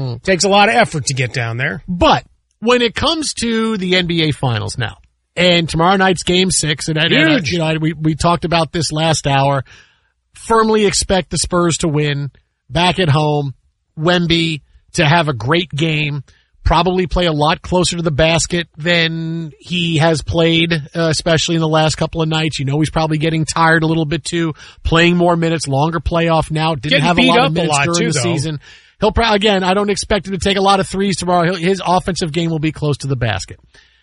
Takes a lot of effort to get down there. But when it comes to the NBA Finals now, and tomorrow night's Game 6, and huge. We talked about this last hour, firmly expect the Spurs to win back at home, Wemby to have a great game, probably play a lot closer to the basket than he has played, especially in the last couple of nights. You know he's probably getting tired a little bit too, playing more minutes, longer playoff now, didn't have a lot of minutes during the season. He'll probably, again, I don't expect him to take a lot of threes tomorrow. His offensive game will be close to the basket.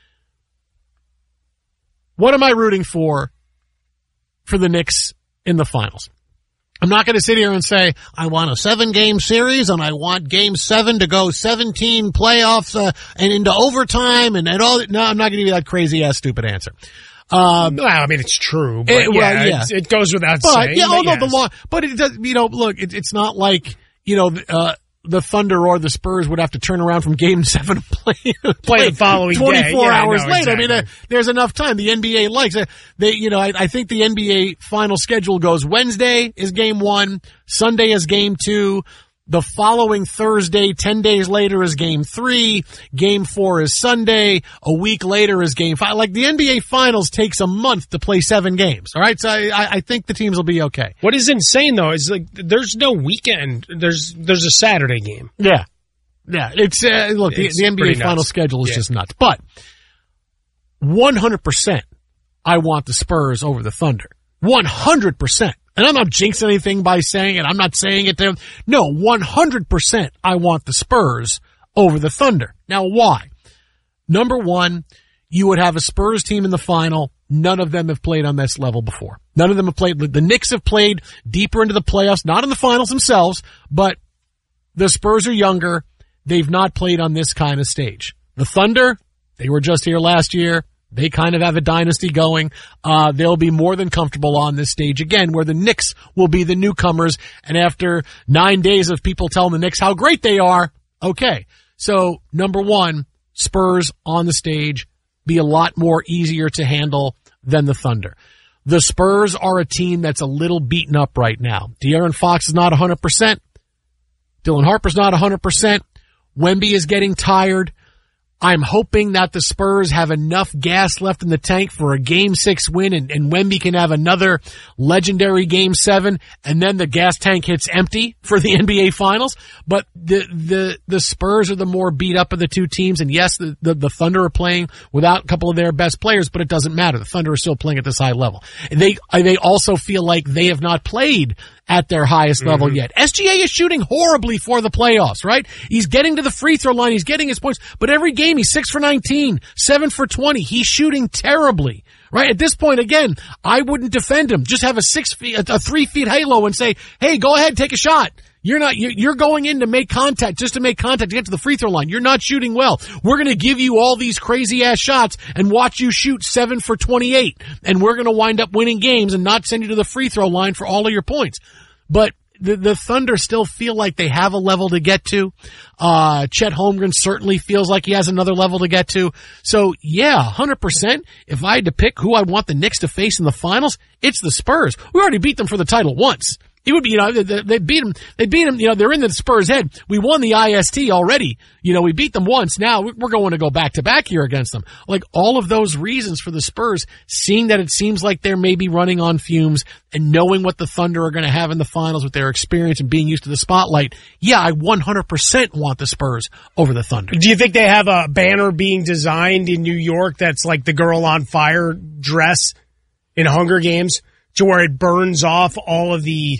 What am I rooting for the Knicks in the finals? I'm not going to sit here and say, I want a 7-game series and I want Game 7 to go 17 playoffs and into overtime and all. No, I'm not going to give you that crazy-ass stupid answer. Well, I mean, it's true, but it goes without saying. But it does, look, it's not like, the Thunder or the Spurs would have to turn around from Game 7 and play the following 24 hours later. Exactly. I mean, there's enough time. The NBA likes it. I think the NBA final schedule goes Wednesday is Game 1, Sunday is Game 2, the following Thursday, 10 days later is Game 3, Game 4 is Sunday, a week later is Game 5. Like the NBA Finals takes a month to play 7 games. All right, so I think the teams will be okay. What is insane though is like there's no weekend. There's a Saturday game. Yeah. It's the NBA final schedule is just nuts. But 100%, I want the Spurs over the Thunder. 100%. And I'm not jinxing anything by saying it. I'm not saying it there. No, 100% I want the Spurs over the Thunder. Now, why? Number one, you would have a Spurs team in the final. None of them have played on this level before. None of them have played. The Knicks have played deeper into the playoffs, not in the finals themselves, but the Spurs are younger. They've not played on this kind of stage. The Thunder, they were just here last year. They kind of have a dynasty going. They'll be more than comfortable on this stage again, where the Knicks will be the newcomers. And after 9 days of people telling the Knicks how great they are, okay. So, number one, Spurs on the stage be a lot more easier to handle than the Thunder. The Spurs are a team that's a little beaten up right now. De'Aaron Fox is not 100%. Dylan Harper's not 100%. Wemby is getting tired. I'm hoping that the Spurs have enough gas left in the tank for a Game 6 win and Wemby can have another legendary Game 7 and then the gas tank hits empty for the NBA Finals. But the Spurs are the more beat up of the two teams, and yes, the Thunder are playing without a couple of their best players, but it doesn't matter. The Thunder are still playing at this high level. And they also feel like they have not played at their highest level yet. SGA is shooting horribly for the playoffs, right? He's getting to the free throw line. He's getting his points. But every game, he's 6 for 19, 7 for 20. He's shooting terribly, right? At this point, again, I wouldn't defend him. Just have a 3 feet halo and say, hey, go ahead, take a shot. You're going in to make contact, just to make contact to get to the free throw line. You're not shooting well. We're going to give you all these crazy ass shots and watch you shoot 7 for 28. And we're going to wind up winning games and not send you to the free throw line for all of your points. But the Thunder still feel like they have a level to get to. Chet Holmgren certainly feels like he has another level to get to. So yeah, 100%. If I had to pick who I want the Knicks to face in the finals, it's the Spurs. We already beat them for the title once. It would be, they beat them, they're in the Spurs' head. We won the IST already. We beat them once. Now we're going to go back to back here against them. Like all of those reasons for the Spurs, seeing that it seems like they're maybe running on fumes and knowing what the Thunder are going to have in the finals with their experience and being used to the spotlight. Yeah, I 100% want the Spurs over the Thunder. Do you think they have a banner being designed in New York that's like the Girl on Fire dress in Hunger Games to where it burns off all of the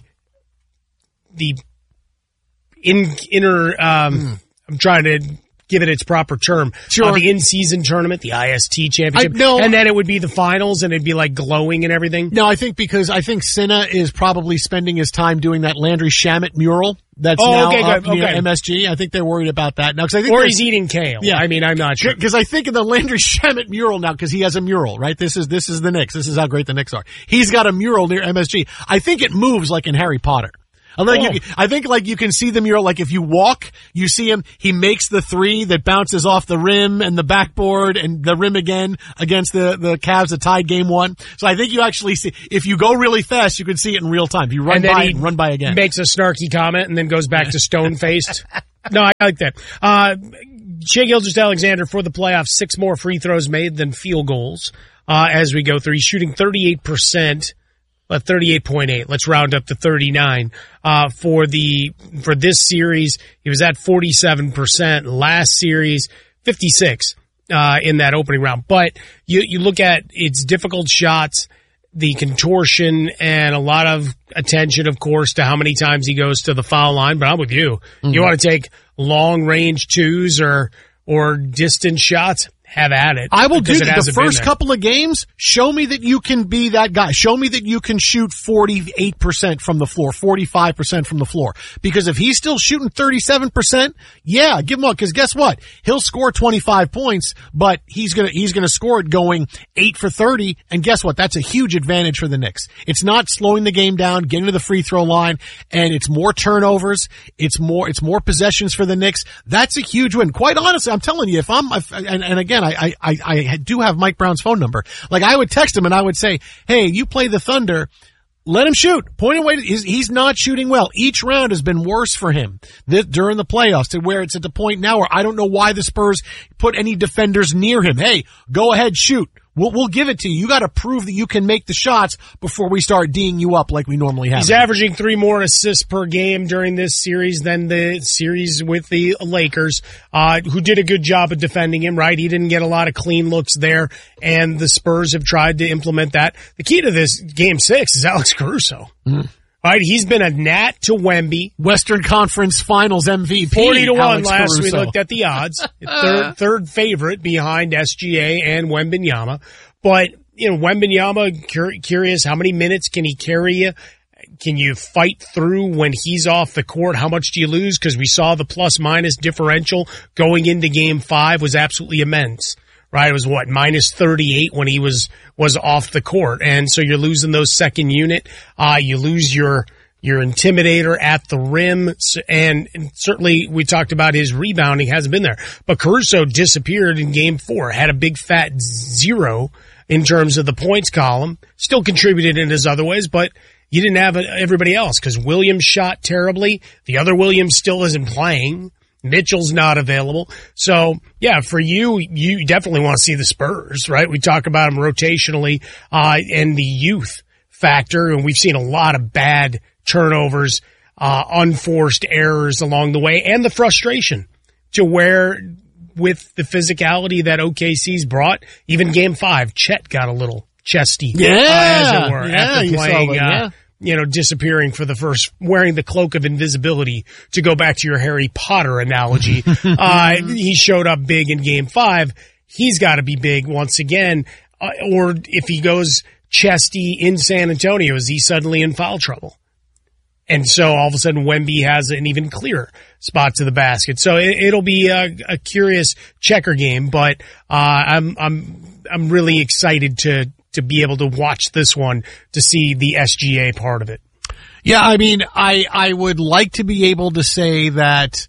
inner, I'm trying to give it its proper term. Sure. The in-season tournament, the IST championship. And then it would be the finals and it'd be like glowing and everything. No, I think Sinna is probably spending his time doing that Landry Shamet mural that's now up near MSG. I think they're worried about that now. Or he's eating kale. Yeah. I mean, I'm not sure. Because I think in the Landry Shamet mural now, because he has a mural, right? This is the Knicks. This is how great the Knicks are. He's got a mural near MSG. I think it moves like in Harry Potter. I think you can see the mural. Like if you walk, you see him. He makes the three that bounces off the rim and the backboard and the rim again against the Cavs that tied game 1. So I think you actually see, if you go really fast, you can see it in real time. If you run by and run by again. Makes a snarky comment and then goes back to stone-faced. No, I like that. Shai Gilgeous-Alexander for the playoffs, 6 more free throws made than field goals as we go through. He's shooting 38%, 38.8. Let's round up to 39. For this series, he was at 47%. Last series, 56 in that opening round. But you look at its difficult shots, the contortion, and a lot of attention, of course, to how many times he goes to the foul line. But I'm with you. Mm-hmm. You want to take long range twos or distance shots? Have at it. I will do that. The first couple of games, show me that you can be that guy. Show me that you can shoot 48% from the floor, 45% from the floor. Because if he's still shooting 37%, yeah, give him up. Because guess what? He'll score 25 points, but he's gonna score it going 8 for 30. And guess what? That's a huge advantage for the Knicks. It's not slowing the game down, getting to the free throw line, and it's more turnovers. It's more possessions for the Knicks. That's a huge win. Quite honestly, I'm telling you, and again, I do have Mike Brown's phone number. Like, I would text him and I would say, hey, you play the Thunder, let him shoot. Point away. He's not shooting well. Each round has been worse for him during the playoffs, to where it's at the point now where I don't know why the Spurs put any defenders near him. Hey, go ahead, shoot. We'll give it to you. You got to prove that you can make the shots before we start D'ing you up like we normally have. He's averaging 3 more assists per game during this series than the series with the Lakers, who did a good job of defending him, right? He didn't get a lot of clean looks there, and the Spurs have tried to implement that. The key to this Game 6 is Alex Caruso. Mm. Right, he's been a gnat to Wemby. Western Conference Finals MVP. 40-1 Alex last Caruso. we looked at the odds. Third favorite behind SGA and Wembanyama. But, Wembanyama, curious, how many minutes can he carry you? Can you fight through when he's off the court? How much do you lose? Because we saw the plus-minus differential going into Game 5 was absolutely immense. Right, it was minus 38 when he was off the court, and so you're losing those second unit. You lose your intimidator at the rim, and certainly we talked about his rebounding hasn't been there. But Caruso disappeared in Game 4, had a big fat 0 in terms of the points column. Still contributed in his other ways, but you didn't have everybody else because Williams shot terribly. The other Williams still isn't playing. Mitchell's not available. So, yeah, for you definitely want to see the Spurs, right? We talk about them rotationally, and the youth factor, and we've seen a lot of bad turnovers, unforced errors along the way, and the frustration to where with the physicality that OKC's brought, even Game 5, Chet got a little chesty, as it were, after playing, disappearing for the first, wearing the cloak of invisibility, to go back to your Harry Potter analogy. He showed up big in Game 5. He's got to be big once again. Or if he goes chesty in San Antonio, is he suddenly in foul trouble? And so all of a sudden Wemby has an even clearer spot to the basket. So it'll be a curious checker game, but I'm really excited to be able to watch this one, to see the SGA part of it. Yeah, I mean, I would like to be able to say that,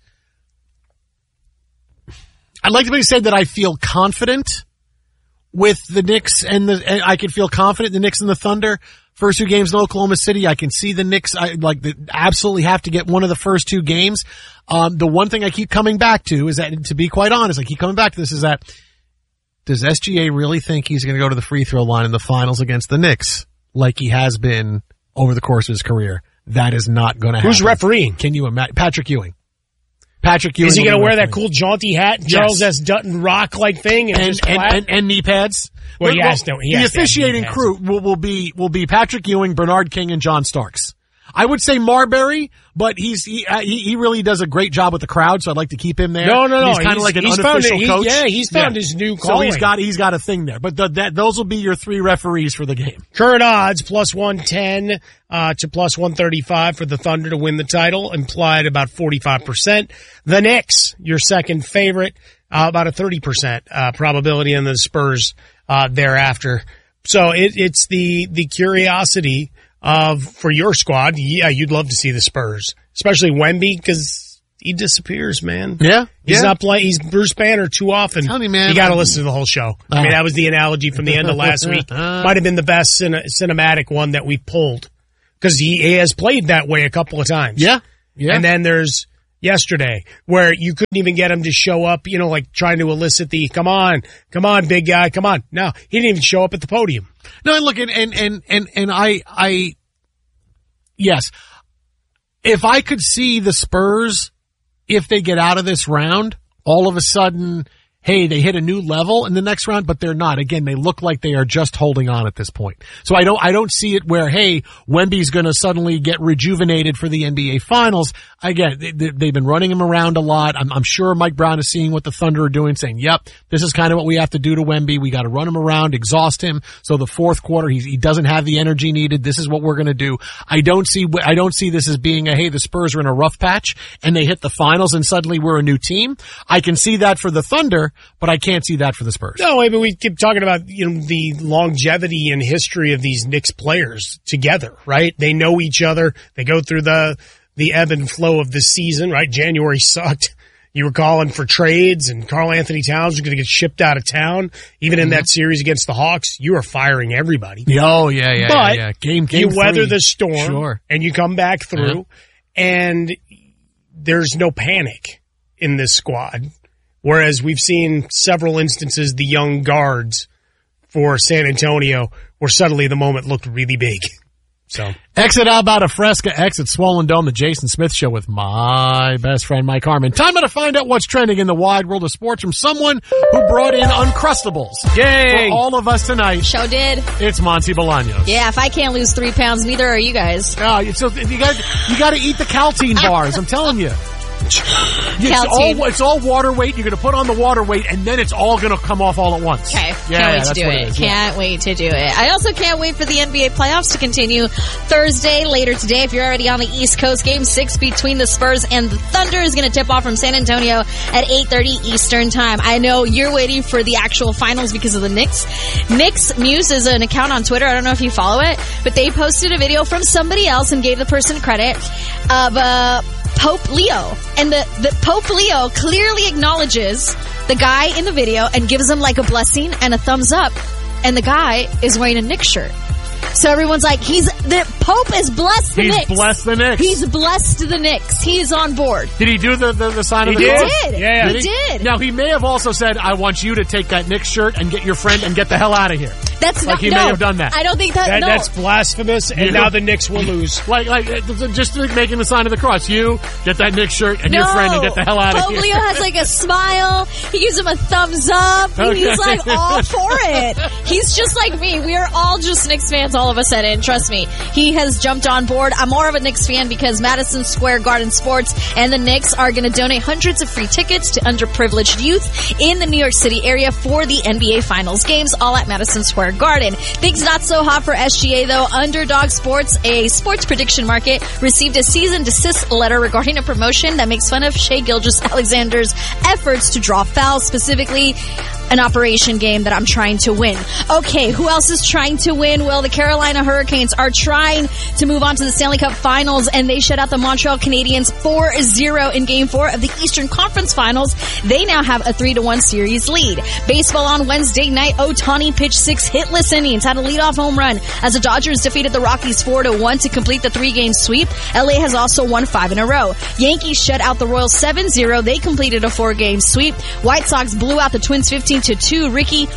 I'd like to be able to say that I feel confident with the Knicks and I can feel confident in the Knicks and the Thunder. First 2 games in Oklahoma City, I can see the Knicks, absolutely have to get one of the first 2 games. The one thing I keep coming back to is that, to be quite honest, I keep coming back to this, is that, does SGA really think he's going to go to the free throw line in the finals against the Knicks like he has been over the course of his career? That is not going to happen. Who's refereeing? Can you imagine? Patrick Ewing. Is he going to wear that cool jaunty hat, Charles S. Dutton rock-like thing, and knee pads? Well, the officiating crew will be Patrick Ewing, Bernard King, and John Starks. I would say Marbury, but he really does a great job with the crowd, so I'd like to keep him there. No. He's kind of like an unofficial coach. He's found his new calling. So he's got a thing there. But those will be your 3 referees for the game. Current odds, plus 110 to plus 135 for the Thunder to win the title, implied about 45%. The Knicks, your second favorite, about a 30% probability, and the Spurs thereafter. So it's the curiosity for your squad, yeah, you'd love to see the Spurs, especially Wemby, because he disappears, man. Yeah. He's not playing. He's Bruce Banner too often. Tell me, man. You got to listen to the whole show. I mean, that was the analogy from the end of last week. Might have been the best cinematic one that we pulled, because he has played that way a couple of times. Yeah. And then there's yesterday where you couldn't even get him to show up, like trying to elicit the, come on, big guy, come on. No, he didn't even show up at the podium. No, and look, and I, yes, if I could see the Spurs, if they get out of this round, all of a sudden, hey, they hit a new level in the next round, but they're not. Again, they look like they are just holding on at this point. So I don't see it where, hey, Wemby's going to suddenly get rejuvenated for the NBA Finals. Again, they've been running him around a lot. I'm sure Mike Brown is seeing what the Thunder are doing, saying, yep, this is kind of what we have to do to Wemby. We got to run him around, exhaust him. So the fourth quarter, he doesn't have the energy needed. This is what we're going to do. I don't see this as being hey, the Spurs are in a rough patch and they hit the finals and suddenly we're a new team. I can see that for the Thunder, but I can't see that for the Spurs. No, I mean, we keep talking about, the longevity and history of these Knicks players together, right? They know each other. They go through the ebb and flow of the season, right? January sucked. You were calling for trades, and Karl Anthony Towns was going to get shipped out of town. Even in that series against the Hawks, you were firing everybody. Oh, yeah. But Game you weather 3. the storm, sure. And you come back through, and there's no panic in this squad. Whereas we've seen several instances, the young guards for San Antonio, where suddenly the moment looked really big. So Exit Alberta Fresca, exit Swollen Dome, the Jason Smith Show with my best friend Mike Harmon. Time to find out what's trending in the wide world of sports from someone who brought in Uncrustables. Yay! For all of us tonight. Show did. It's Monty Bolaños. Yeah, if I can't lose 3 pounds, neither are you guys. Oh, so you got to eat the Caltine bars. I'm telling you. It's all water weight. You're going to put on the water weight, and then it's all going to come off all at once. Okay. Can't wait to do it. Can't wait to do it. I also can't wait for the NBA playoffs to continue Thursday, later today. If you're already on the East Coast, Game 6 between the Spurs and the Thunder is going to tip off from San Antonio at 8:30 Eastern Time. I know you're waiting for the actual finals because of the Knicks. Knicks Muse is an account on Twitter. I don't know if you follow it, but they posted a video from somebody else and gave the person credit of Pope Leo. And the Pope Leo clearly acknowledges the guy in the video and gives him like a blessing and a thumbs up. And the guy is wearing a Knicks shirt. So everyone's like, the Pope has blessed the Knicks. He's blessed the Knicks. He's blessed the Knicks. He's on board. Did he do the sign of the cross? He did. Yeah. He did. Now, he may have also said, I want you to take that Knicks shirt and get your friend and get the hell out of here. That's like he may have done that. I don't think that, no. That's blasphemous, and now the Knicks will lose. Like just making the sign of the cross. You get that Knicks shirt and your friend and get the hell out of here. Pope Leo has like a smile. He gives him a thumbs up. Okay. He's like all for it. He's just like me. We are all just Knicks fans all of a sudden. Trust me. He has jumped on board. I'm more of a Knicks fan because Madison Square Garden Sports and the Knicks are going to donate hundreds of free tickets to underprivileged youth in the New York City area for the NBA Finals games, all at Madison Square Garden. Things not so hot for SGA though. Underdog Sports, a sports prediction market, received a cease and desist letter regarding a promotion that makes fun of Shai Gilgeous-Alexander's efforts to draw fouls, specifically an operation game that I'm trying to win. Okay, who else is trying to win? Well, the Carolina Hurricanes are trying to move on to the Stanley Cup Finals, and they shut out the Montreal Canadiens 4-0 in Game 4 of the Eastern Conference Finals. They now have a 3-1 series lead. Baseball on Wednesday night, Ohtani pitched 6 hitless innings, had a leadoff home run as the Dodgers defeated the Rockies 4-1 to complete the 3-game sweep. LA has also won 5 in a row. Yankees shut out the Royals 7-0. They completed a 4-game sweep. White Sox blew out the Twins 15-2. Rookie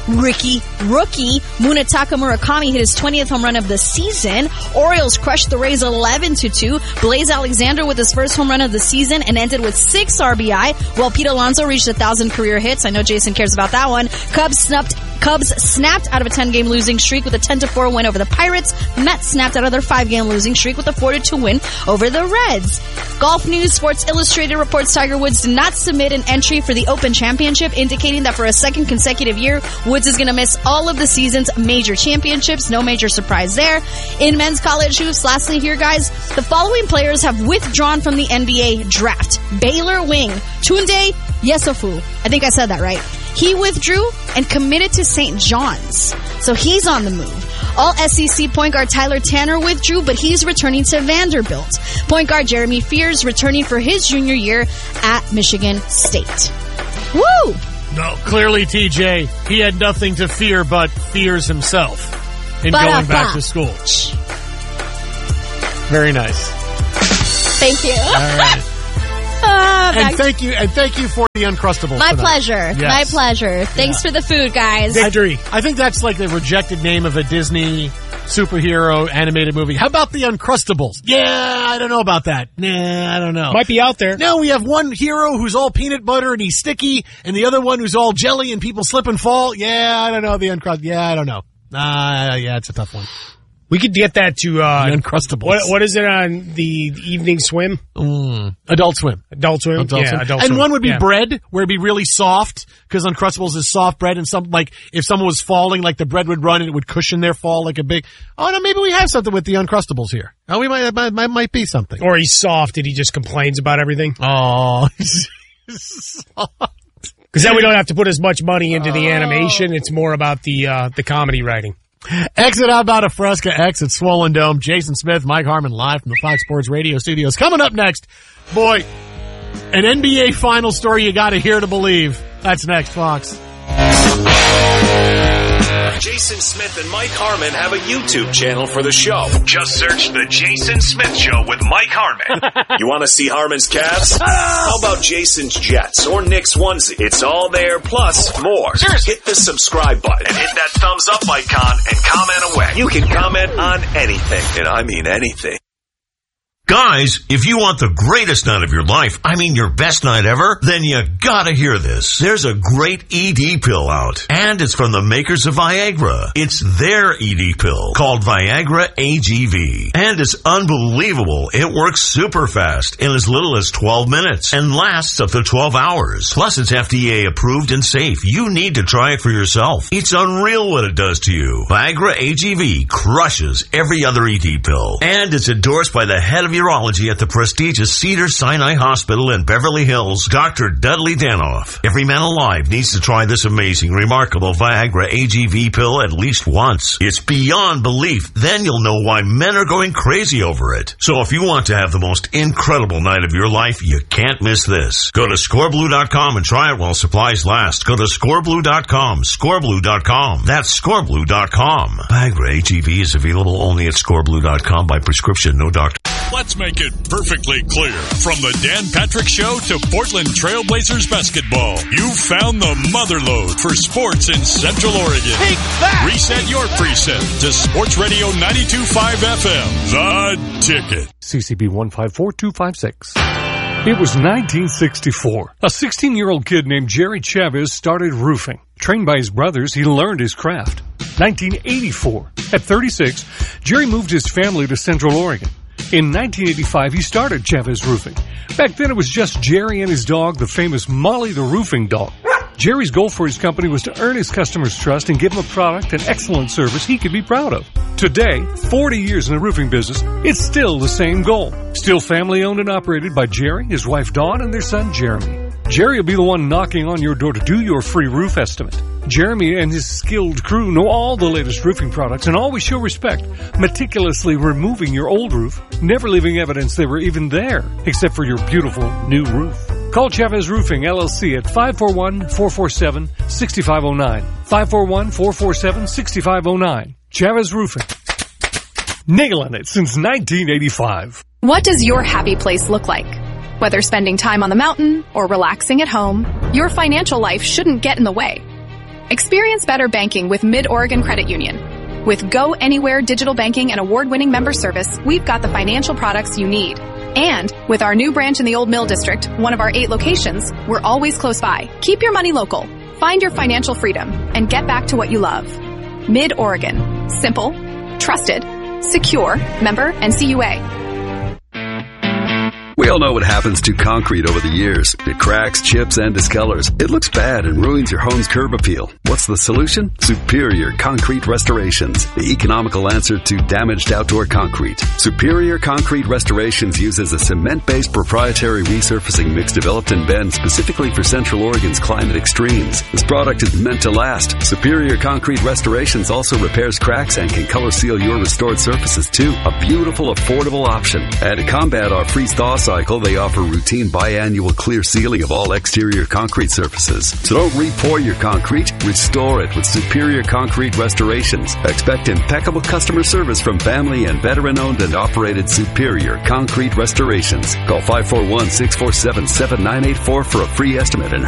Munetaka Murakami hit his 20th home run of the season. Orioles crushed the Rays 11-2. Blaze Alexander with his first home run of the season and ended with 6 RBI, while Pete Alonso reached 1,000 career hits. I know Jason cares about that one. Cubs snapped out of a 10-game losing streak with a 10-4 win over the Pirates. Mets snapped out of their 5-game losing streak with a 4-2 win over the Reds. Golf news, Sports Illustrated reports Tiger Woods did not submit an entry for the Open Championship, indicating that for a second consecutive year, Woods is going to miss all of the season's major championships. No major surprise there. In men's college hoops, lastly here, guys, the following players have withdrawn from the NBA draft. Baylor wing Tunde Yesofu. I think I said that right. He withdrew and committed to St. John's. So he's on the move. All SEC point guard Tyler Tanner withdrew, but he's returning to Vanderbilt. Point guard Jeremy Fears returning for his junior year at Michigan State. Woo! No, clearly, TJ, he had nothing to fear but fears himself in going back to school. Very nice. Thank you. All right. And thank you for the Uncrustables. My tonight. pleasure. Yes. My pleasure. Thanks for the food, guys. Victory. I think that's like the rejected name of a Disney superhero animated movie. How about the Uncrustables? Yeah, I don't know about that. Nah, I don't know. Might be out there. No, we have one hero who's all peanut butter and he's sticky, and the other one who's all jelly and people slip and fall. Yeah, I don't know. The Uncrustables. Yeah, I don't know. Yeah, it's a tough one. We could get that to The Uncrustables. What is it on the evening swim? Adult Swim. Adult Swim? Adult Swim. Adult and Swim. one would be bread, where it'd be really soft, because Uncrustables is soft bread, and if someone was falling, like the bread would run and it would cushion their fall like a big, oh no, maybe we have something with the Uncrustables here. Oh, we might be something. Or he's soft and he just complains about everything. Oh, Because then we don't have to put as much money into the animation. It's more about the comedy writing. Exit out about a Fresca, exit Swollen Dome. Jason Smith, Mike Harmon live from the Fox Sports Radio studios. Coming up next, boy, an NBA final story you got to hear to believe. That's next, Fox. Jason Smith and Mike Harmon have a YouTube channel for the show. Just search The Jason Smith Show with Mike Harmon. You want to see Harmon's Cavs? How about Jason's Jets or Knicks onesie? It's all there, plus more. Hit the subscribe button and hit that thumbs up icon and comment away. You can comment on anything, and I mean anything. Guys, if you want the greatest night of your life, I mean your best night ever, then you gotta hear this. There's a great ED pill out, and it's from the makers of Viagra. It's their ED pill, called Viagra AGV. And it's unbelievable. It works super fast in as little as 12 minutes and lasts up to 12 hours. Plus, it's FDA approved and safe. You need to try it for yourself. It's unreal what it does to you. Viagra AGV crushes every other ED pill, and it's endorsed by the head of urology at the prestigious Cedars-Sinai Hospital in Beverly Hills, Dr. Dudley Danoff. Every man alive needs to try this amazing, remarkable Viagra AGV pill at least once. It's beyond belief. Then you'll know why men are going crazy over it. So if you want to have the most incredible night of your life, you can't miss this. Go to scoreblue.com and try it while supplies last. Go to scoreblue.com, scoreblue.com. That's scoreblue.com. Viagra AGV is available only at scoreblue.com by prescription, no doctor. Let's make it perfectly clear. From the Dan Patrick Show to Portland Trailblazers basketball, you found the motherlode for sports in Central Oregon. Take that! Reset your preset to Sports Radio 92.5 FM. The Ticket. CCB 154256. It was 1964. A 16-year-old kid named Jerry Chavez started roofing. Trained by his brothers, he learned his craft. 1984. At 36, Jerry moved his family to Central Oregon. In 1985, he started Chavez Roofing. Back then, it was just Jerry and his dog, the famous Molly the Roofing Dog. Jerry's goal for his company was to earn his customers' trust and give them a product and excellent service he could be proud of. Today, 40 years in the roofing business, it's still the same goal. Still family owned and operated by Jerry, his wife Dawn, and their son Jeremy. Jerry will be the one knocking on your door to do your free roof estimate. Jeremy and his skilled crew know all the latest roofing products and always show respect, meticulously removing your old roof, never leaving evidence they were even there, except for your beautiful new roof. Call Chavez Roofing, LLC at 541-447-6509. 541-447-6509. Chavez Roofing. Nailing it since 1985. What does your happy place look like? Whether spending time on the mountain or relaxing at home, your financial life shouldn't get in the way. Experience better banking with Mid-Oregon Credit Union. With Go Anywhere digital banking and award-winning member service, we've got the financial products you need. And with our new branch in the Old Mill District, one of our 8 locations, we're always close by. Keep your money local. Find your financial freedom and get back to what you love. Mid-Oregon. Simple, trusted, secure, member NCUA. We all know what happens to concrete over the years. It cracks, chips, and discolors. It looks bad and ruins your home's curb appeal. What's the solution? Superior Concrete Restorations, the economical answer to damaged outdoor concrete. Superior Concrete Restorations uses a cement-based proprietary resurfacing mix developed in Bend specifically for Central Oregon's climate extremes. This product is meant to last. Superior Concrete Restorations also repairs cracks and can color seal your restored surfaces too. A beautiful, affordable option. And to combat our freeze-thaw cycle, they offer routine biannual clear sealing of all exterior concrete surfaces. So don't re-pour your concrete, restore it with Superior Concrete Restorations. Expect impeccable customer service from family and veteran-owned and operated Superior Concrete Restorations. Call 541-647-7984 for a free estimate and